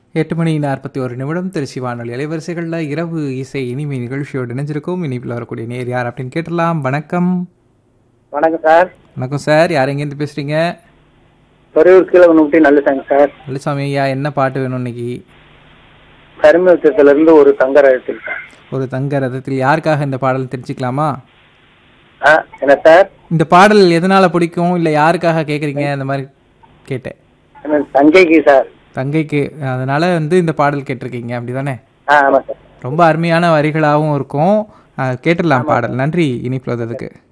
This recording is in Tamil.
8:41 திருச்சி வானொலி அலைவரிசைகளில் இரவு இசை இனிமை நிகழ்ச்சியோடு இணைஞ்சிருக்கும். இனிப்பில் வரக்கூடிய நேர் யார் அப்படின்னு கேட்டலாம். வணக்கம். வணக்கம் சார். வணக்கம் சார். யார் எங்கேருந்து பேசுறீங்க? தொரையூர் கீழே நல்லசாமி சார். நல்லசாமி ஐயா, என்ன பாட்டு வேணும் இன்னைக்கு? கருமத்தில இருந்து ஒரு தங்க ரதத்தில் சார். ஒரு தங்க ரதத்தில். யாருக்காக இந்த பாடல் தெரிஞ்சுக்கலாமா? என்ன சார்? இந்த பாடல் எதனால பிடிக்கும், இல்லை யாருக்காக கேட்குறீங்க அந்த மாதிரி கேட்டேன். தங்கைக்கு சார். தங்கைக்கு. அதனால இந்த பாடல் கேட்டிருக்கீங்க அப்படிதானே? ஆமாம் சார். ரொம்ப அருமையான வரிகளாகவும் இருக்கும். கேட்டுடலாம் பாடல். நன்றி இனிப்புல வந்ததுக்கு.